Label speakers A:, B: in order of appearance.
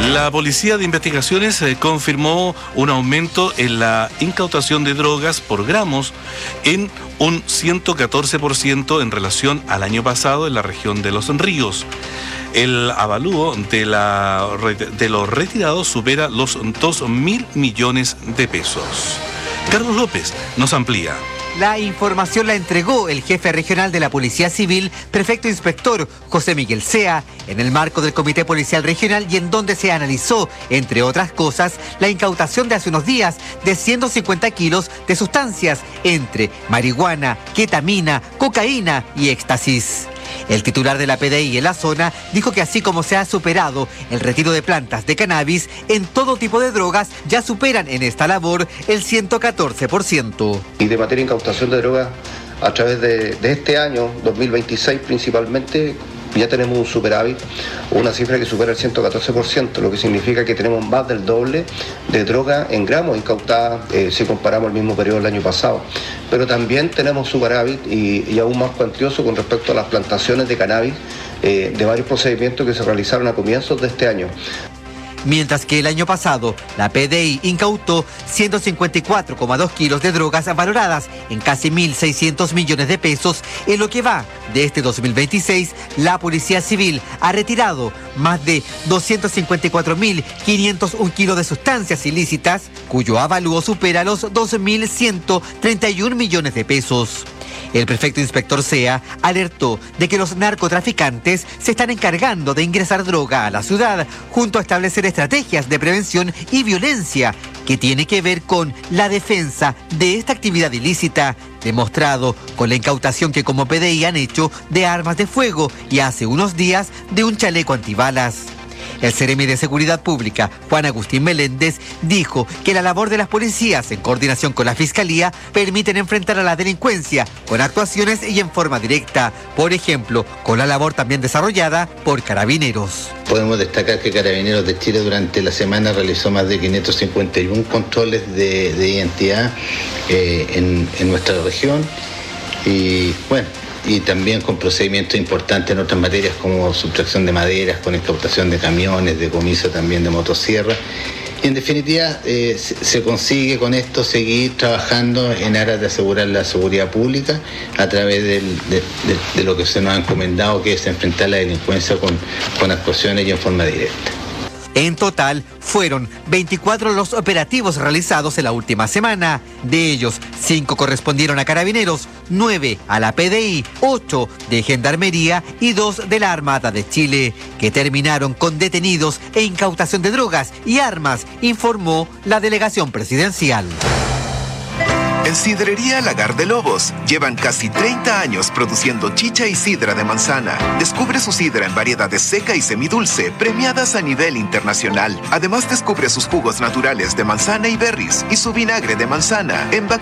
A: La Policía de Investigaciones confirmó un aumento en la incautación de drogas por gramos en un 114% en relación al año pasado en la región de Los Ríos. El avalúo de los retirados supera los 2.000 millones de pesos. Carlos López nos amplía.
B: La información la entregó el jefe regional de la Policía Civil, prefecto inspector José Miguel Sea, en el marco del Comité Policial Regional y en donde se analizó, entre otras cosas, la incautación de hace unos días de 150 kilos de sustancias entre marihuana, ketamina, cocaína y éxtasis. El titular de la PDI en la zona dijo que así como se ha superado el retiro de plantas de cannabis, en todo tipo de drogas ya superan en esta labor el 114%.
C: Y de materia de incautación de drogas, a través de este año, 2026 principalmente, ya tenemos un superávit, una cifra que supera el 114%, lo que significa que tenemos más del doble de droga en gramos incautadas si comparamos el mismo periodo del año pasado. Pero también tenemos superávit y aún más cuantioso con respecto a las plantaciones de cannabis de varios procedimientos que se realizaron a comienzos de este año.
B: Mientras que el año pasado, la PDI incautó 154,2 kilos de drogas valoradas en casi 1.600 millones de pesos. En lo que va de este 2026, la Policía Civil ha retirado más de 254.501 kilos de sustancias ilícitas, cuyo avalúo supera los 2.131 millones de pesos. El prefecto inspector Sea alertó de que los narcotraficantes se están encargando de ingresar droga a la ciudad, junto a establecer estrategias de prevención y violencia que tiene que ver con la defensa de esta actividad ilícita, demostrado con la incautación que como PDI han hecho de armas de fuego y hace unos días de un chaleco antibalas. El Seremi de Seguridad Pública, Juan Agustín Meléndez, dijo que la labor de las policías en coordinación con la Fiscalía permiten enfrentar a la delincuencia con actuaciones y en forma directa, por ejemplo, con la labor también desarrollada por Carabineros.
D: Podemos destacar que Carabineros de Chile durante la semana realizó más de 551 controles de identidad en nuestra región y bueno, y también con procedimientos importantes en otras materias como sustracción de maderas, con incautación de camiones, decomiso también de motosierras. Y en definitiva se consigue con esto seguir trabajando en aras de asegurar la seguridad pública a través de lo que se nos ha encomendado, que es enfrentar la delincuencia con actuaciones y en forma directa.
B: En total, fueron 24 los operativos realizados en la última semana. De ellos, 5 correspondieron a Carabineros, 9 a la PDI, 8 de Gendarmería y 2 de la Armada de Chile, que terminaron con detenidos e incautación de drogas y armas, informó la delegación presidencial.
E: En Sidrería Lagar de Lobos llevan casi 30 años produciendo chicha y sidra de manzana. Descubre su sidra en variedades seca y semidulce, premiadas a nivel internacional. Además, descubre sus jugos naturales de manzana y berries y su vinagre de manzana en